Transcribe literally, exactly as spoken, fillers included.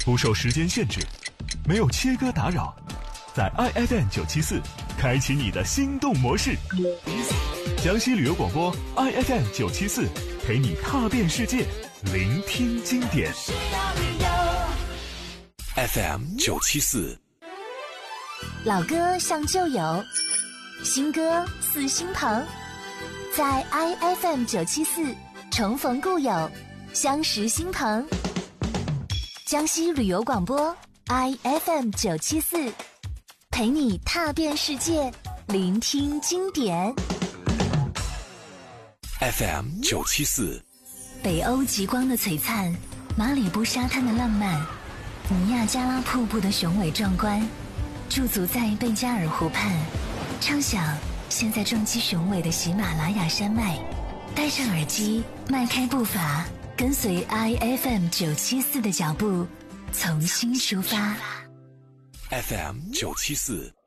不受时间限制，没有切割打扰，在 I F M 九七四开启你的心动模式。江西旅游广播 I F M 九七四陪你踏遍世界，聆听经典。 F M 九七四， 老歌像旧友，新歌似新朋，在 I F M 九七四重逢故友，相识新朋。江西旅游广播 I F M 九七四，陪你踏遍世界，聆听经典。 F M 九七四， 北欧极光的璀璨，马里布沙滩的浪漫，尼亚加拉瀑布的雄伟壮观，驻足在贝加尔湖畔，畅想现在撞击雄伟的喜马拉雅山脉。戴上耳机，迈开步伐，跟随 I F M 九七四的脚步，重新出发。 F M 九七四。